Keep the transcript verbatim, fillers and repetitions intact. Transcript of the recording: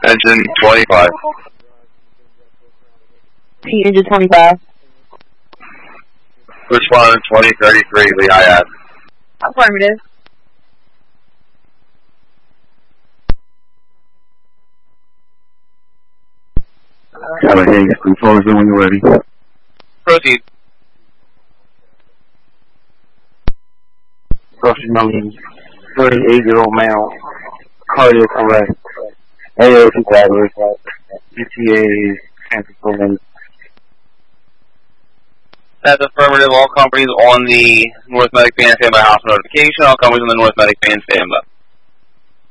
Engine twenty-five. T engine twenty-five. Respondent twenty thirty-three, Lehigh Ave. Affirmative. Tyler Hayes, control is when you're ready. Proceed. Social numbers, thirty-eight-year-old male, cardiac arrest, A O two battery, E T A is transfer. That's affirmative. All companies on the North Medic Band stand by house notification. All companies on the North Medic Band stand by.